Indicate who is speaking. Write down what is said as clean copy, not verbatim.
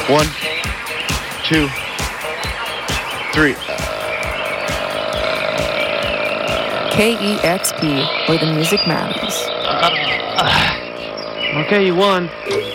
Speaker 1: 1, 2, 3.
Speaker 2: KEXP, where the music matters.
Speaker 3: Okay, you won.